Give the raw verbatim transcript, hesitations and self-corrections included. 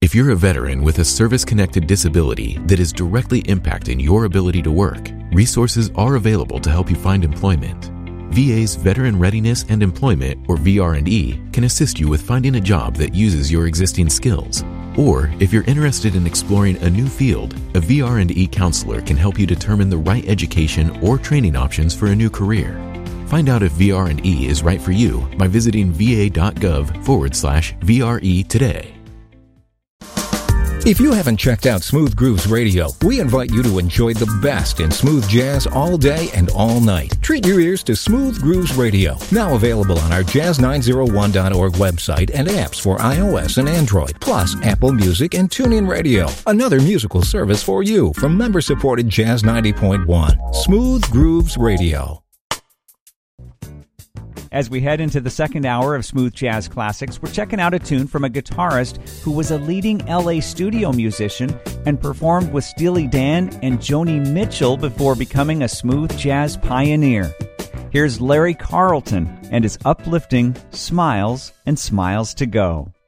If you're a veteran with a service-connected disability that is directly impacting your ability to work, resources are available to help you find employment. V A's Veteran Readiness and Employment, or V R and E, can assist you with finding a job that uses your existing skills. Or, if you're interested in exploring a new field, a V R and E counselor can help you determine the right education or training options for a new career. Find out if V R and E is right for you by visiting va.gov forward slash VRE today. If you haven't checked out Smooth Grooves Radio, we invite you to enjoy the best in smooth jazz all day and all night. Treat your ears to Smooth Grooves Radio, now available on our jazz nine oh one dot org website and apps for iOS and Android, plus Apple Music and TuneIn Radio. Another musical service for you from member-supported Jazz ninety point one. Smooth Grooves Radio. As we head into the second hour of Smooth Jazz Classics, we're checking out a tune from a guitarist who was a leading L A studio musician and performed with Steely Dan and Joni Mitchell before becoming a smooth jazz pioneer. Here's Larry Carlton and his uplifting Smiles and Smiles to Go.